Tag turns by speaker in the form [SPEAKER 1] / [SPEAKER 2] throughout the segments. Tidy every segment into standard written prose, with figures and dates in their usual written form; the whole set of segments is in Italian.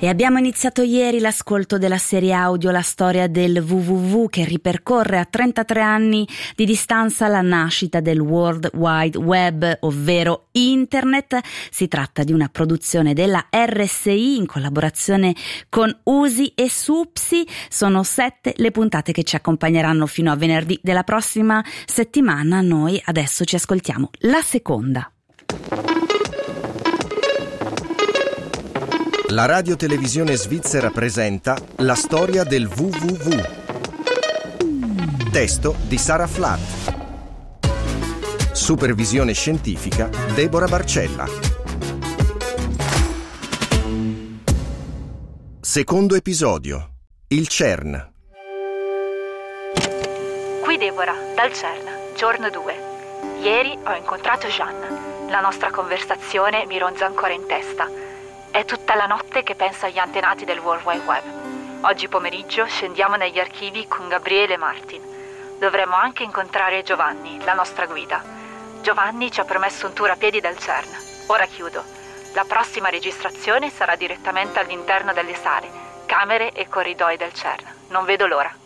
[SPEAKER 1] E abbiamo iniziato ieri l'ascolto della serie audio La storia del WWW, che ripercorre a 33 anni di distanza la nascita del World Wide Web, ovvero Internet. Si tratta di una produzione della RSI in collaborazione con USI e SUPSI. Sono 7 le puntate che ci accompagneranno fino a venerdì della prossima settimana. Noi adesso ci ascoltiamo la seconda.
[SPEAKER 2] La radiotelevisione svizzera presenta La storia del WWW. Testo di Sara Flatt. Supervisione scientifica Deborah Barcella. Secondo episodio. Il CERN.
[SPEAKER 3] Qui Deborah, dal CERN, giorno 2. Ieri ho incontrato Jeanne. La nostra conversazione mi ronza ancora in testa. È tutta la notte che penso agli antenati del World Wide Web. Oggi pomeriggio scendiamo negli archivi con Gabriele e Martin. Dovremmo anche incontrare Giovanni, la nostra guida. Giovanni ci ha promesso un tour a piedi dal CERN. Ora chiudo. La prossima registrazione sarà direttamente all'interno delle sale, camere e corridoi del CERN. Non vedo l'ora.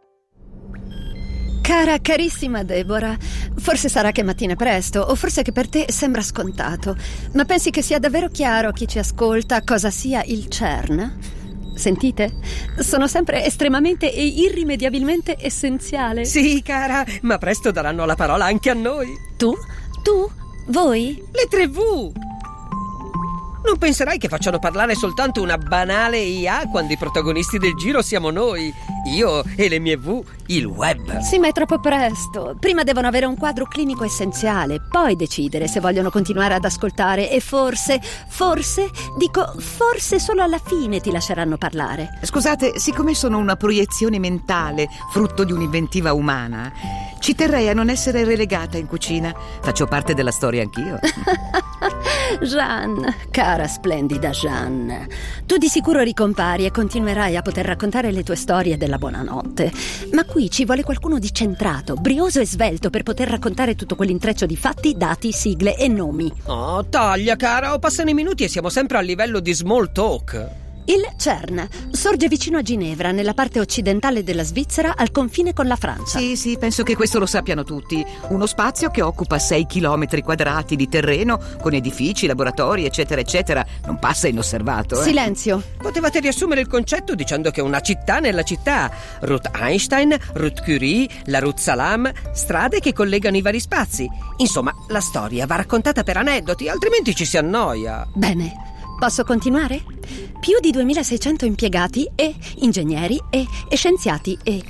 [SPEAKER 4] Carissima Deborah, forse sarà che mattina presto, o forse che per te sembra scontato, ma pensi che sia davvero chiaro a chi ci ascolta cosa sia il CERN? Sentite? Sono sempre estremamente e irrimediabilmente essenziale.
[SPEAKER 5] Sì, cara, ma presto daranno la parola anche a noi.
[SPEAKER 4] Tu? Voi?
[SPEAKER 5] Le 3V! Non penserai che facciano parlare soltanto una banale IA quando i protagonisti del giro siamo noi, io e le mie V, il web.
[SPEAKER 4] Sì, ma è troppo presto. Prima devono avere un quadro clinico essenziale, poi decidere se vogliono continuare ad ascoltare e forse solo alla fine ti lasceranno parlare.
[SPEAKER 6] Scusate, siccome sono una proiezione mentale, frutto di un'inventiva umana, ci terrei a non essere relegata in cucina. Faccio parte della storia anch'io.
[SPEAKER 4] Jeanne, cara splendida Jeanne, tu di sicuro ricompari e continuerai a poter raccontare le tue storie della buonanotte, ma qui ci vuole qualcuno di centrato, brioso e svelto per poter raccontare tutto quell'intreccio di fatti, dati, sigle e nomi.
[SPEAKER 5] Oh, taglia, cara, o passano i minuti e siamo sempre al livello di small talk.
[SPEAKER 4] Il CERN sorge vicino a Ginevra, nella parte occidentale della Svizzera, al confine con la Francia.
[SPEAKER 6] Sì, penso che questo lo sappiano tutti. Uno spazio che occupa 6 chilometri quadrati di terreno, con edifici, laboratori, eccetera, eccetera. Non passa inosservato.
[SPEAKER 4] Silenzio.
[SPEAKER 5] Potevate riassumere il concetto dicendo che è una città nella città. Ruth Einstein, Ruth Curie, la Ruth Salam, strade che collegano i vari spazi. Insomma, la storia va raccontata per aneddoti, altrimenti ci si annoia.
[SPEAKER 4] Bene. Posso continuare? Più di 2600 impiegati e ingegneri e scienziati e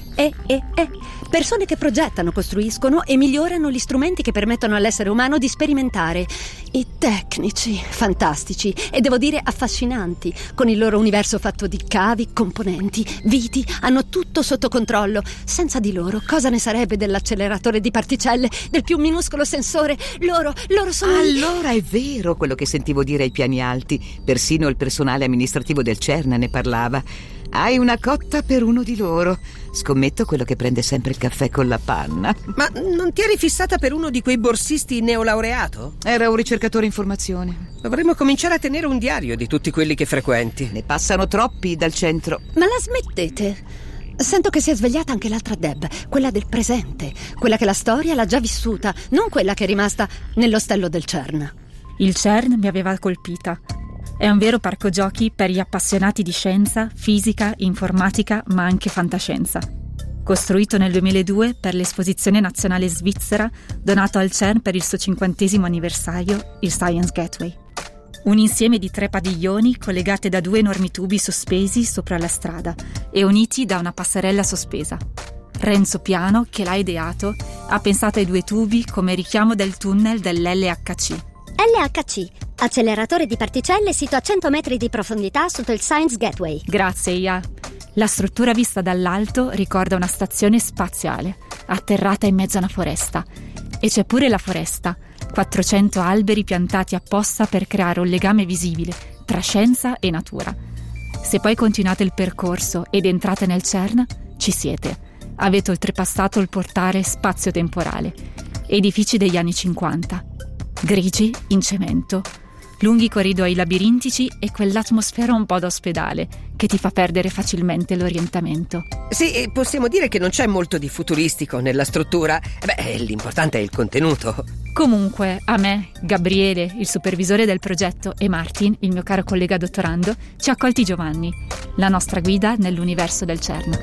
[SPEAKER 4] persone che progettano, costruiscono e migliorano gli strumenti che permettono all'essere umano di sperimentare. I tecnici, fantastici e devo dire affascinanti, con il loro universo fatto di cavi, componenti, viti, hanno tutto sotto controllo. Senza di loro cosa ne sarebbe dell'acceleratore di particelle, del più minuscolo sensore? Loro sono...
[SPEAKER 6] Allora è vero quello che sentivo dire ai piani alti. Persino il personale amministrativo del CERN ne parlava. Hai una cotta per uno di loro. Scommetto quello che prende sempre il caffè con la panna.
[SPEAKER 5] Ma non ti eri fissata per uno di quei borsisti neolaureato?
[SPEAKER 6] Era un ricercatore in formazione.
[SPEAKER 5] Dovremmo cominciare a tenere un diario di tutti quelli che frequenti.
[SPEAKER 6] Ne passano troppi dal centro.
[SPEAKER 4] Ma la smettete? Sento che si è svegliata anche l'altra Deb, quella del presente, quella che la storia l'ha già vissuta, non quella che è rimasta nell'ostello del CERN.
[SPEAKER 7] Il CERN mi aveva colpita. È un vero parco giochi per gli appassionati di scienza, fisica, informatica, ma anche fantascienza. Costruito nel 2002 per l'Esposizione Nazionale Svizzera, donato al CERN per il suo 50° anniversario, il Science Gateway. Un insieme di 3 padiglioni collegate da 2 enormi tubi sospesi sopra la strada e uniti da una passerella sospesa. Renzo Piano, che l'ha ideato, ha pensato ai 2 tubi come richiamo del tunnel dell'LHC.
[SPEAKER 8] LHC, acceleratore di particelle sito a 100 metri di profondità sotto il Science Gateway.
[SPEAKER 7] Grazie, Ia. La struttura vista dall'alto ricorda una stazione spaziale, atterrata in mezzo a una foresta. E c'è pure la foresta, 400 alberi piantati apposta per creare un legame visibile tra scienza e natura. Se poi continuate il percorso ed entrate nel CERN, ci siete. Avete oltrepassato il portale spazio-temporale. Edifici degli anni 50. Grigi in cemento. lunghi corridoi labirintici e quell'atmosfera un po' d'ospedale che ti fa perdere facilmente l'orientamento.
[SPEAKER 5] Sì, possiamo dire che non c'è molto di futuristico nella struttura. L'importante è il contenuto.
[SPEAKER 7] Comunque, a me, Gabriele, il supervisore del progetto, e Martin, il mio caro collega dottorando, ci ha accolti Giovanni, la nostra guida nell'universo del CERN.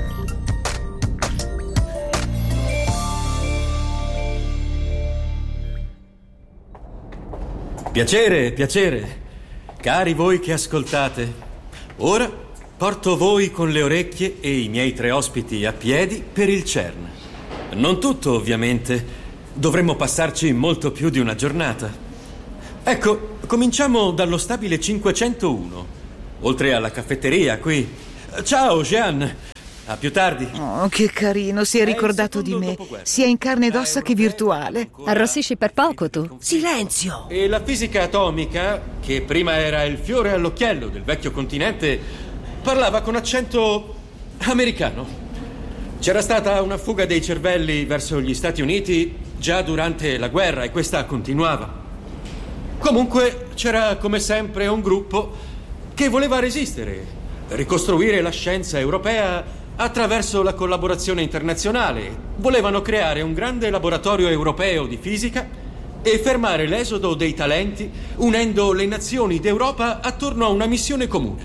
[SPEAKER 9] Piacere, cari voi che ascoltate. Ora porto voi con le orecchie e i miei 3 ospiti a piedi per il CERN. Non tutto, ovviamente. Dovremmo passarci molto più di una giornata. Ecco, cominciamo dallo stabile 501, oltre alla caffetteria qui. Ciao, Jean. A più tardi.
[SPEAKER 6] Oh, che carino, si è ricordato di me, sia in carne ed ossa che virtuale.
[SPEAKER 4] Arrossisci per poco tu.
[SPEAKER 5] Silenzio!
[SPEAKER 9] E la fisica atomica, che prima era il fiore all'occhiello del vecchio continente, parlava con accento americano. C'era stata una fuga dei cervelli verso gli Stati Uniti già durante la guerra e questa continuava. Comunque c'era come sempre un gruppo che voleva resistere, ricostruire la scienza europea attraverso la collaborazione internazionale. Volevano creare un grande laboratorio europeo di fisica e fermare l'esodo dei talenti unendo le nazioni d'Europa attorno a una missione comune.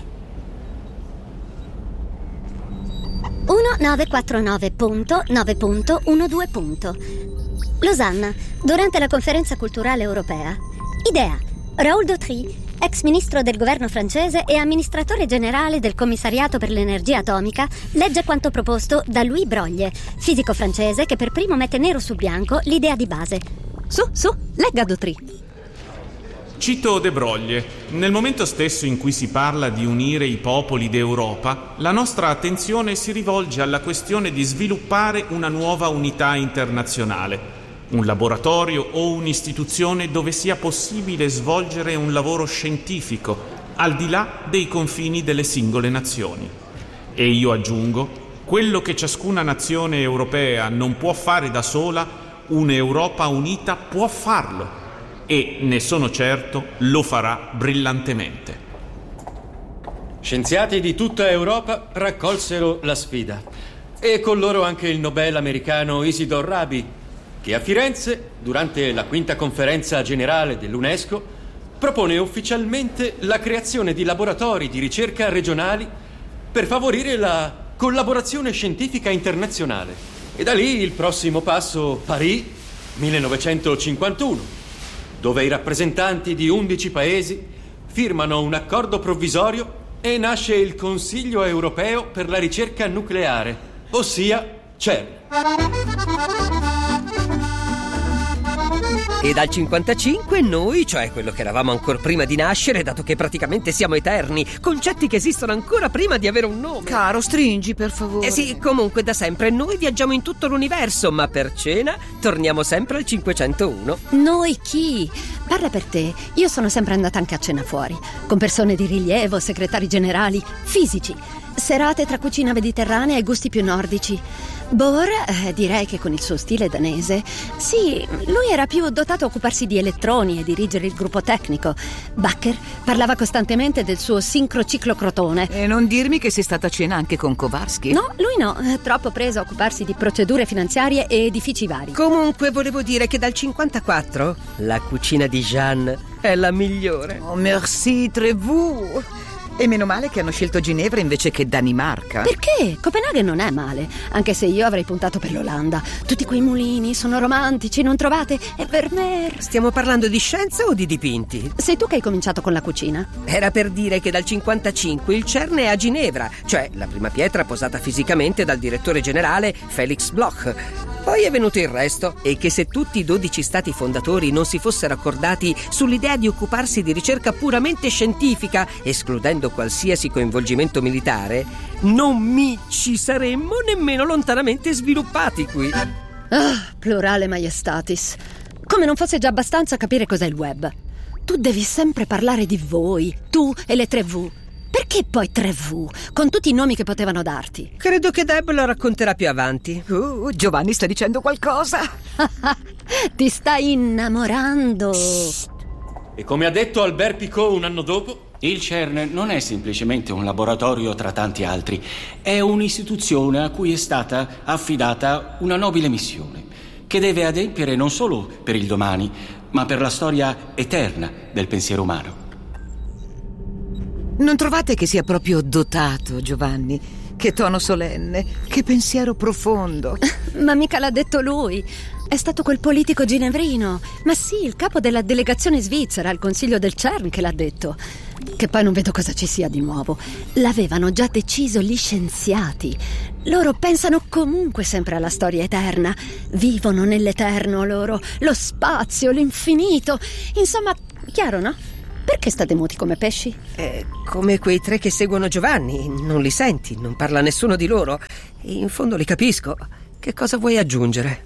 [SPEAKER 8] 1949.9.12. Losanna, durante la conferenza culturale europea. Idea: Raoul Dautry, ex ministro del governo francese e amministratore generale del commissariato per l'energia atomica, legge quanto proposto da Louis Broglie, fisico francese che per primo mette nero su bianco l'idea di base.
[SPEAKER 4] Su, legga Dautry.
[SPEAKER 10] Cito De Broglie. Nel momento stesso in cui si parla di unire i popoli d'Europa, la nostra attenzione si rivolge alla questione di sviluppare una nuova unità internazionale, un laboratorio o un'istituzione dove sia possibile svolgere un lavoro scientifico al di là dei confini delle singole nazioni. E io aggiungo, quello che ciascuna nazione europea non può fare da sola, un'Europa unita può farlo. E, ne sono certo, lo farà brillantemente.
[SPEAKER 9] Scienziati di tutta Europa raccolsero la sfida e con loro anche il Nobel americano Isidor Rabi, che a Firenze, durante la 5ª conferenza generale dell'UNESCO, propone ufficialmente la creazione di laboratori di ricerca regionali per favorire la collaborazione scientifica internazionale. E da lì il prossimo passo, Parigi, 1951. Dove i rappresentanti di 11 paesi firmano un accordo provvisorio e nasce il Consiglio europeo per la ricerca nucleare, ossia CERN.
[SPEAKER 5] E dal 55 noi, cioè quello che eravamo ancora prima di nascere, dato che praticamente siamo eterni, concetti che esistono ancora prima di avere un nome.
[SPEAKER 6] Caro, stringi per favore.
[SPEAKER 5] Sì, comunque da sempre noi viaggiamo in tutto l'universo, ma per cena torniamo sempre al 501.
[SPEAKER 4] Noi chi? Parla per te. Io sono sempre andata anche a cena fuori, con persone di rilievo, segretari generali, fisici, serate tra cucina mediterranea e gusti più nordici. Bohr, direi che con il suo stile danese, sì, lui era più dotato a occuparsi di elettroni e dirigere il gruppo tecnico. Bakker parlava costantemente del suo sincrociclocrotone.
[SPEAKER 6] E non dirmi che sei stata a cena anche con Kowarski?
[SPEAKER 4] No, lui no, troppo preso a occuparsi di procedure finanziarie e edifici vari.
[SPEAKER 5] Comunque volevo dire che dal 54 la cucina di Jeanne è la migliore.
[SPEAKER 6] Oh, merci, Trevoux. E meno male che hanno scelto Ginevra invece che Danimarca.
[SPEAKER 4] Perché? Copenaghen non è male, anche se io avrei puntato per l'Olanda. Tutti quei mulini sono romantici, non trovate? E Vermeer.
[SPEAKER 5] Stiamo parlando di scienza o di dipinti?
[SPEAKER 4] Sei tu che hai cominciato con la cucina?
[SPEAKER 5] Era per dire che dal 55 il CERN è a Ginevra, cioè la prima pietra posata fisicamente dal direttore generale Felix Bloch. Poi è venuto il resto, e che se tutti i 12 stati fondatori non si fossero accordati sull'idea di occuparsi di ricerca puramente scientifica, escludendo qualsiasi coinvolgimento militare, non ci saremmo nemmeno lontanamente sviluppati qui.
[SPEAKER 4] Ah, plurale maiestatis. Come non fosse già abbastanza capire cos'è il web. Tu devi sempre parlare di voi, tu e le 3V. Perché poi 3V, con tutti i nomi che potevano darti?
[SPEAKER 5] Credo che Deb lo racconterà più avanti.
[SPEAKER 6] Giovanni sta dicendo qualcosa.
[SPEAKER 4] Ti stai innamorando.
[SPEAKER 9] E come ha detto Albert Picot un anno dopo,
[SPEAKER 11] il CERN non è semplicemente un laboratorio tra tanti altri, è un'istituzione a cui è stata affidata una nobile missione, che deve adempiere non solo per il domani, ma per la storia eterna del pensiero umano.
[SPEAKER 6] Non trovate che sia proprio dotato, Giovanni? Che tono solenne, che pensiero profondo.
[SPEAKER 4] Ma mica l'ha detto lui. È stato quel politico ginevrino. Ma sì, il capo della delegazione svizzera al consiglio del CERN che l'ha detto. Che poi non vedo cosa ci sia di nuovo. L'avevano già deciso gli scienziati. Loro pensano comunque sempre alla storia eterna. Vivono nell'eterno loro. Lo spazio, l'infinito. Insomma, chiaro, no? Perché state muti come pesci?
[SPEAKER 5] Come quei 3 che seguono Giovanni. Non li senti, non parla nessuno di loro. In fondo li capisco. Che cosa vuoi aggiungere?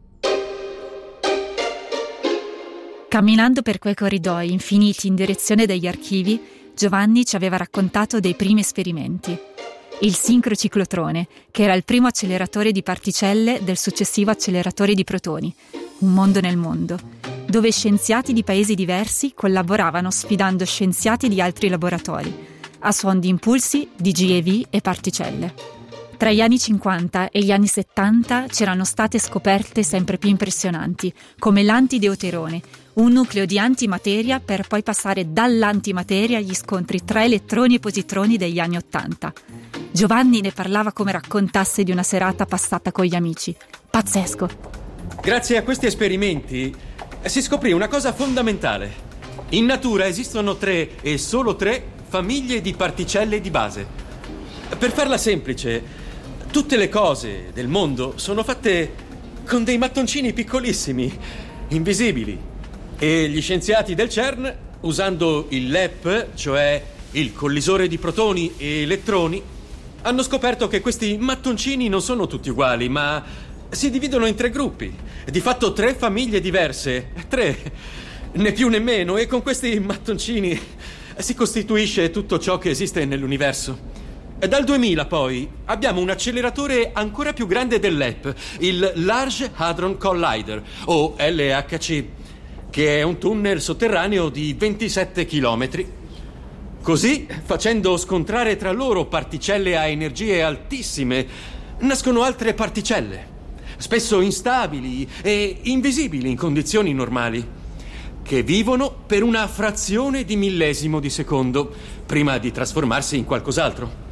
[SPEAKER 7] Camminando per quei corridoi infiniti in direzione degli archivi, Giovanni ci aveva raccontato dei primi esperimenti. Il sincrociclotrone, che era il primo acceleratore di particelle del successivo acceleratore di protoni, Un mondo nel mondo, dove scienziati di paesi diversi collaboravano sfidando scienziati di altri laboratori, a suon di impulsi, di GeV e particelle. Tra gli anni 50 e gli anni 70 c'erano state scoperte sempre più impressionanti, come l'antideuterone, un nucleo di antimateria per poi passare dall'antimateria agli scontri tra elettroni e positroni degli anni 80. Giovanni ne parlava come raccontasse di una serata passata con gli amici. Pazzesco!
[SPEAKER 9] Grazie a questi esperimenti si scoprì una cosa fondamentale. In natura esistono 3 e solo 3 famiglie di particelle di base. Per farla semplice, tutte le cose del mondo sono fatte con dei mattoncini piccolissimi, invisibili. E gli scienziati del CERN, usando il LEP, cioè il collisore di protoni e elettroni, hanno scoperto che questi mattoncini non sono tutti uguali, ma si dividono in 3 gruppi. Di fatto 3 famiglie diverse. 3, né più né meno. E con questi mattoncini si costituisce tutto ciò che esiste nell'universo. Dal 2000 poi abbiamo un acceleratore ancora più grande del LHC, il Large Hadron Collider, o LHC, che è un tunnel sotterraneo di 27 chilometri. Così, facendo scontrare tra loro particelle a energie altissime, nascono altre particelle, spesso instabili e invisibili in condizioni normali, che vivono per una frazione di millesimo di secondo prima di trasformarsi in qualcos'altro.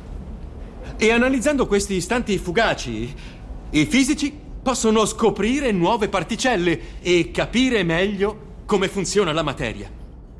[SPEAKER 9] E analizzando questi istanti fugaci, i fisici possono scoprire nuove particelle e capire meglio come funziona la materia.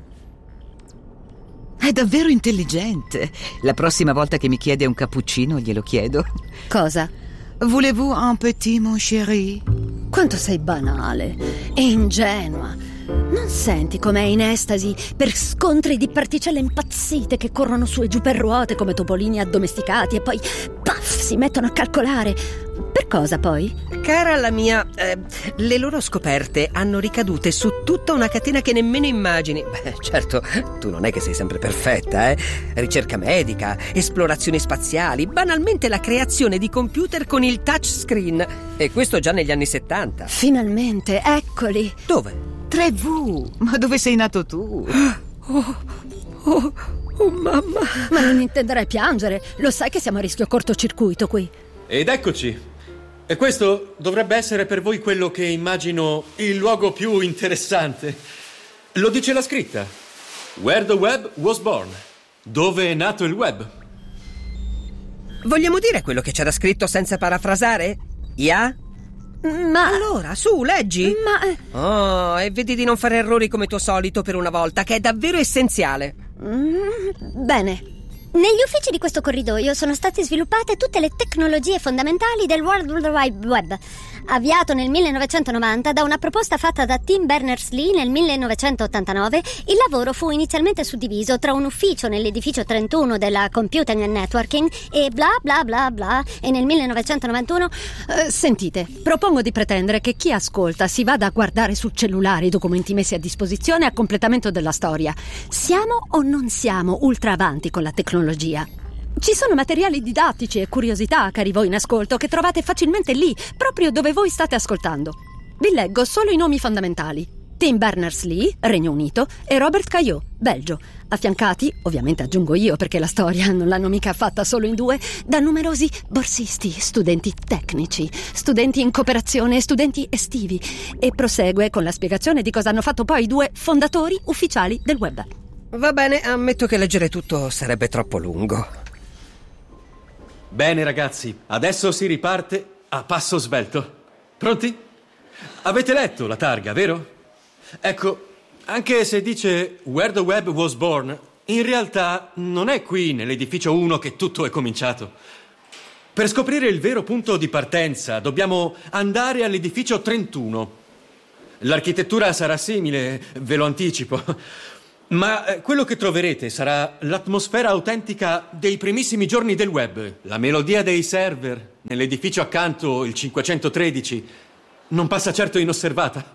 [SPEAKER 6] È davvero intelligente. La prossima volta che mi chiede un cappuccino glielo chiedo.
[SPEAKER 4] Cosa?
[SPEAKER 6] Voulez-vous un petit mon chéri?
[SPEAKER 4] Quanto sei banale e ingenua. Non senti com'è in estasi per scontri di particelle impazzite che corrono su e giù per ruote come topolini addomesticati e poi, puff, si mettono a calcolare. Per cosa poi?
[SPEAKER 5] Cara la mia, le loro scoperte hanno ricadute su tutta una catena che nemmeno immagini. Beh, certo, tu non è che sei sempre perfetta, Ricerca medica, esplorazioni spaziali, banalmente la creazione di computer con il touchscreen. E questo già negli anni 70.
[SPEAKER 4] Finalmente, eccoli.
[SPEAKER 5] Dove?
[SPEAKER 6] 3V, ma dove sei nato tu?
[SPEAKER 4] Oh, mamma. Ma non intenderai piangere. Lo sai che siamo a rischio cortocircuito qui.
[SPEAKER 9] Ed eccoci. E questo dovrebbe essere per voi quello che immagino il luogo più interessante. Lo dice la scritta. Where the web was born. Dove è nato il web.
[SPEAKER 5] Vogliamo dire quello che c'era scritto senza parafrasare? Yeah?
[SPEAKER 4] Ma
[SPEAKER 5] allora, su, leggi.
[SPEAKER 4] Ma
[SPEAKER 5] Oh, e vedi di non fare errori come tuo solito per una volta, che è davvero essenziale.
[SPEAKER 8] Bene. Negli uffici di questo corridoio sono state sviluppate tutte le tecnologie fondamentali del World Wide Web, avviato nel 1990 da una proposta fatta da Tim Berners-Lee nel 1989. Il lavoro fu inizialmente suddiviso tra un ufficio nell'edificio 31 della Computing and Networking e bla bla bla bla, e nel 1991...
[SPEAKER 4] Sentite, propongo di pretendere che chi ascolta si vada a guardare sul cellulare i documenti messi a disposizione a completamento della storia. Siamo o non siamo ultra avanti con la tecnologia? Ci sono materiali didattici e curiosità, cari voi in ascolto, che trovate facilmente lì, proprio dove voi state ascoltando. Vi leggo solo i nomi fondamentali. Tim Berners-Lee, Regno Unito, e Robert Caillot, Belgio, affiancati, ovviamente aggiungo io perché la storia non l'hanno mica fatta solo in due, da numerosi borsisti, studenti tecnici, studenti in cooperazione, studenti estivi, e prosegue con la spiegazione di cosa hanno fatto poi i due fondatori ufficiali del web.
[SPEAKER 5] Va bene, ammetto che leggere tutto sarebbe troppo lungo.
[SPEAKER 9] Bene ragazzi, adesso si riparte a passo svelto. Pronti? Avete letto la targa, vero? Ecco, anche se dice Where the Web was born, in realtà non è qui nell'edificio 1 che tutto è cominciato. Per scoprire il vero punto di partenza dobbiamo andare all'edificio 31. L'architettura sarà simile, ve lo anticipo, ma quello che troverete sarà l'atmosfera autentica dei primissimi giorni del web, la melodia dei server. Nell'edificio accanto, il 513, non passa certo inosservata.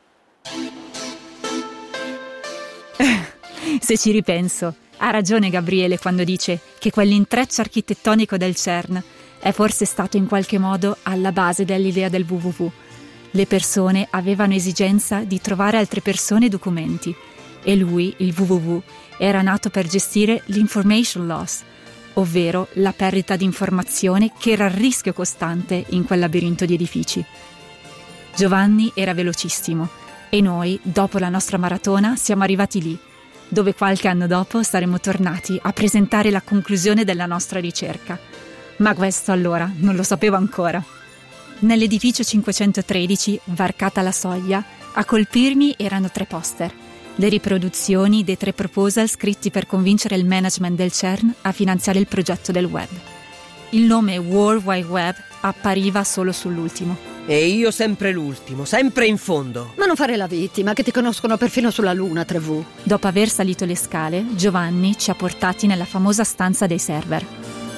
[SPEAKER 7] Se ci ripenso, ha ragione Gabriele quando dice che quell'intreccio architettonico del CERN è forse stato in qualche modo alla base dell'idea del www. Le persone avevano esigenza di trovare altre persone e documenti, e lui, il www, era nato per gestire l'information loss, ovvero la perdita di informazione che era a rischio costante in quel labirinto di edifici. Giovanni era velocissimo e noi, dopo la nostra maratona, siamo arrivati lì, dove qualche anno dopo saremo tornati a presentare la conclusione della nostra ricerca. Ma questo allora non lo sapevo ancora. Nell'edificio 513, varcata la soglia, a colpirmi erano 3 poster, le riproduzioni dei 3 proposal scritti per convincere il management del CERN a finanziare il progetto del web. Il nome World Wide Web appariva solo sull'ultimo.
[SPEAKER 5] E io sempre l'ultimo, sempre in fondo.
[SPEAKER 4] Ma non fare la vittima, che ti conoscono perfino sulla Luna, 3V.
[SPEAKER 7] Dopo aver salito le scale, Giovanni ci ha portati nella famosa stanza dei server.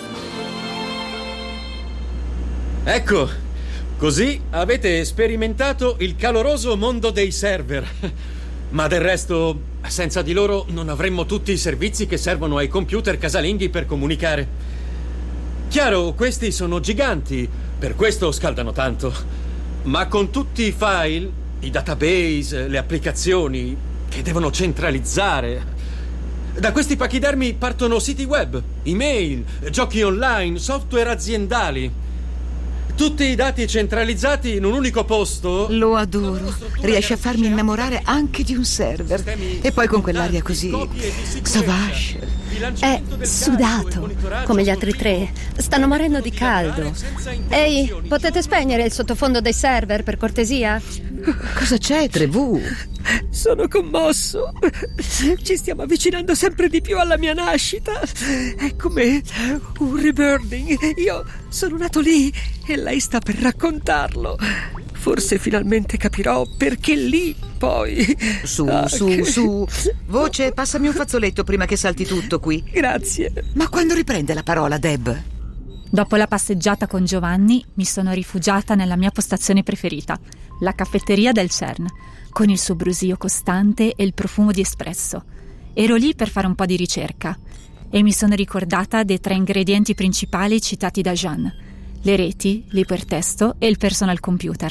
[SPEAKER 9] Ecco, così avete sperimentato il caloroso mondo dei server. Ma del resto, senza di loro non avremmo tutti i servizi che servono ai computer casalinghi per comunicare. Chiaro, questi sono giganti, per questo scaldano tanto. Ma con tutti i file, i database, le applicazioni che devono centralizzare. Da questi pachidermi partono siti web, email, giochi online, software aziendali. Tutti i dati centralizzati in un unico posto.
[SPEAKER 6] Lo adoro. Riesce a farmi innamorare anche di un server. E poi con quell'aria così savage.
[SPEAKER 4] È sudato, come gli altri 3. Stanno morendo di caldo. Ehi, potete spegnere il sottofondo dei server, per cortesia?
[SPEAKER 6] Cosa c'è, 3V?
[SPEAKER 5] Sono commosso. Ci stiamo avvicinando sempre di più alla mia nascita. È come un rebirthing. Io sono nato lì e lei sta per raccontarlo. Forse finalmente capirò perché lì poi.
[SPEAKER 6] Su. Voce, passami un fazzoletto prima che salti tutto qui.
[SPEAKER 5] Grazie.
[SPEAKER 6] Ma quando riprende la parola, Deb?
[SPEAKER 7] Dopo la passeggiata con Giovanni, mi sono rifugiata nella mia postazione preferita, la caffetteria del CERN, con il suo brusio costante e il profumo di espresso. Ero lì per fare un po' di ricerca e mi sono ricordata dei 3 ingredienti principali citati da Jean: le reti, l'ipertesto e il personal computer.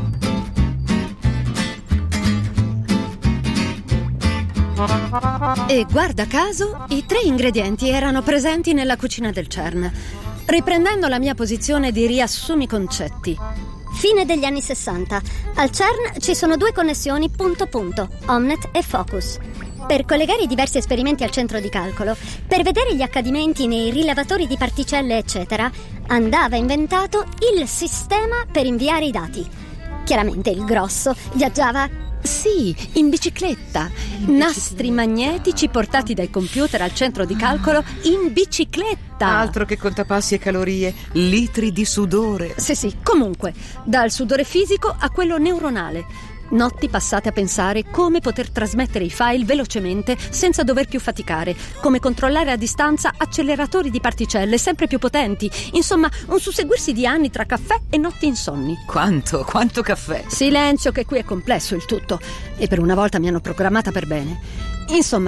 [SPEAKER 4] E guarda caso, i 3 ingredienti erano presenti nella cucina del CERN. Riprendendo la mia posizione di riassumi concetti.
[SPEAKER 8] Fine degli anni 60. Al CERN ci sono 2 connessioni punto-punto, Omnet e Focus. Per collegare i diversi esperimenti al centro di calcolo, per vedere gli accadimenti nei rilevatori di particelle, eccetera, andava inventato il sistema per inviare i dati. Chiaramente il grosso viaggiava...
[SPEAKER 4] Sì, in bicicletta. Nastri magnetici portati dai computer al centro di calcolo in bicicletta.
[SPEAKER 6] Altro che contapassi e calorie, litri di sudore.
[SPEAKER 4] Sì, comunque, dal sudore fisico a quello neuronale. Notti passate a pensare come poter trasmettere i file velocemente senza dover più faticare, come controllare a distanza acceleratori di particelle sempre più potenti. Insomma, un susseguirsi di anni tra caffè e notti insonni.
[SPEAKER 6] Quanto caffè?
[SPEAKER 4] Silenzio, che qui è complesso il tutto. E per una volta mi hanno programmata per bene. Insomma,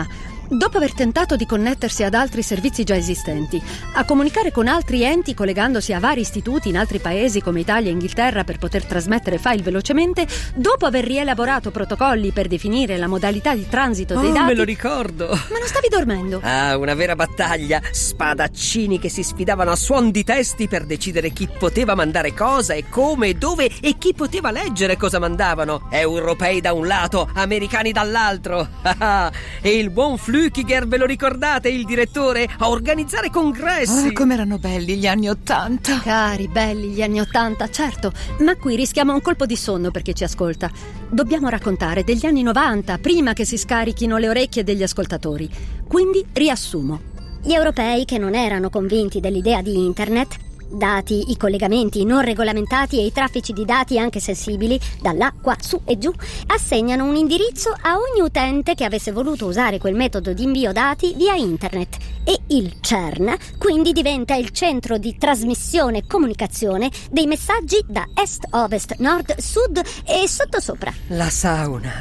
[SPEAKER 4] Dopo aver tentato di connettersi ad altri servizi già esistenti, a comunicare con altri enti collegandosi a vari istituti in altri paesi come Italia e Inghilterra per poter trasmettere file velocemente, dopo aver rielaborato protocolli per definire la modalità di transito dei dati...
[SPEAKER 5] me lo ricordo!
[SPEAKER 4] Ma non stavi dormendo?
[SPEAKER 5] Ah, una vera battaglia! Spadaccini che si sfidavano a suon di testi per decidere chi poteva mandare cosa e come e dove e chi poteva leggere cosa mandavano. Europei da un lato, americani dall'altro. E il buon Flückiger, ve lo ricordate, il direttore, a organizzare congressi?
[SPEAKER 6] Come erano belli gli anni '80.
[SPEAKER 4] Cari, belli gli anni '80, certo. Ma qui rischiamo un colpo di sonno per chi ci ascolta. Dobbiamo raccontare degli anni '90, prima che si scarichino le orecchie degli ascoltatori. Quindi riassumo.
[SPEAKER 8] Gli europei, che non erano convinti dell'idea di internet, dati i collegamenti non regolamentati e i traffici di dati anche sensibili, da là, qua, su e giù, assegnano un indirizzo a ogni utente che avesse voluto usare quel metodo di invio dati via internet, e il CERN quindi diventa il centro di trasmissione e comunicazione dei messaggi da est, ovest, nord, sud e sottosopra.
[SPEAKER 5] La sauna!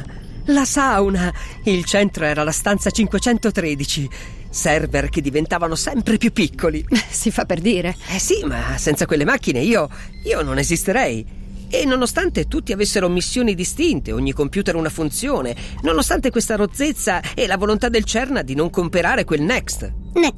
[SPEAKER 5] Il centro era la stanza 513. Server che diventavano sempre più piccoli.
[SPEAKER 4] Si fa per dire.
[SPEAKER 5] Sì, ma senza quelle macchine io non esisterei. E nonostante tutti avessero missioni distinte, ogni computer una funzione, nonostante questa rozzezza e la volontà del CERN di non comprare quel Next,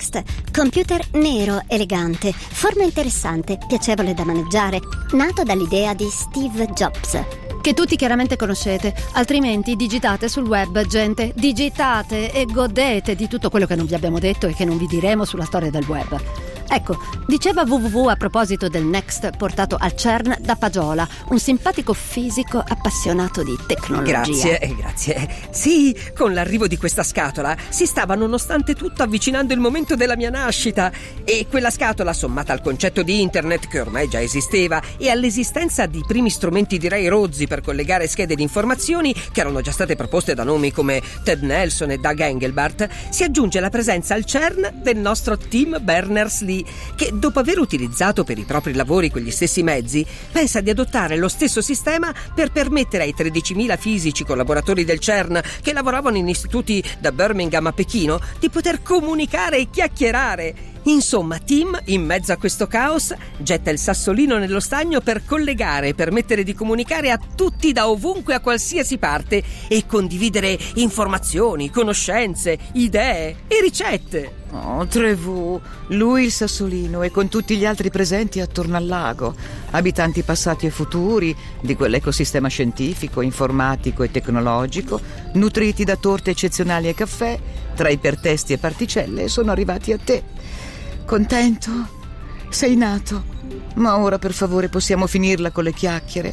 [SPEAKER 8] computer nero, elegante, forma interessante, piacevole da maneggiare, nato dall'idea di Steve Jobs,
[SPEAKER 4] che tutti chiaramente conoscete, altrimenti digitate sul web, gente, digitate e godete di tutto quello che non vi abbiamo detto e che non vi diremo sulla storia del web. Ecco, diceva www a proposito del Next portato al CERN da Pagiola, un simpatico fisico appassionato di tecnologia.
[SPEAKER 5] Grazie. Sì, con l'arrivo di questa scatola si stava nonostante tutto avvicinando il momento della mia nascita, e quella scatola, sommata al concetto di internet che ormai già esisteva e all'esistenza di primi strumenti direi rozzi per collegare schede di informazioni che erano già state proposte da nomi come Ted Nelson e Doug Engelbart, si aggiunge la presenza al CERN del nostro Tim Berners-Lee, che dopo aver utilizzato per i propri lavori quegli stessi mezzi pensa di adottare lo stesso sistema per permettere ai 13.000 fisici collaboratori del CERN che lavoravano in istituti da Birmingham a Pechino di poter comunicare e chiacchierare. Insomma, Tim, in mezzo a questo caos, getta il sassolino nello stagno per collegare e permettere di comunicare a tutti da ovunque a qualsiasi parte e condividere informazioni, conoscenze, idee e ricette.
[SPEAKER 6] Oh, Trevu, lui il sassolino e con tutti gli altri presenti attorno al lago, abitanti passati e futuri di quell'ecosistema scientifico, informatico e tecnologico, nutriti da torte eccezionali e caffè, tra ipertesti e particelle, sono arrivati a te. Contento? Sei nato? Ma ora per favore possiamo finirla con le chiacchiere.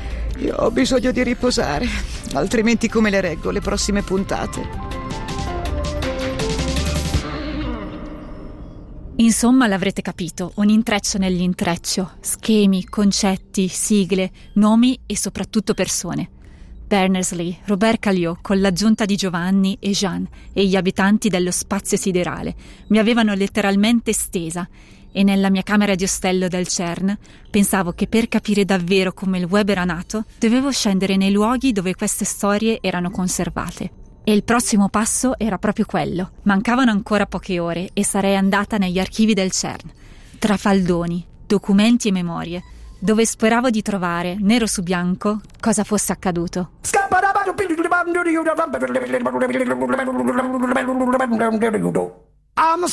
[SPEAKER 6] Io ho bisogno di riposare, altrimenti come le reggo le prossime puntate?
[SPEAKER 7] Insomma, l'avrete capito, un intreccio nell'intreccio, schemi, concetti, sigle, nomi e soprattutto persone. Berners-Lee, Robert Cailliau, con l'aggiunta di Giovanni e Jean e gli abitanti dello spazio siderale, mi avevano letteralmente stesa, e nella mia camera di ostello del CERN pensavo che per capire davvero come il web era nato, dovevo scendere nei luoghi dove queste storie erano conservate. E il prossimo passo era proprio quello. Mancavano ancora poche ore e sarei andata negli archivi del CERN, tra faldoni, documenti e memorie, dove speravo di trovare, nero su bianco, cosa fosse accaduto.
[SPEAKER 12] I'm a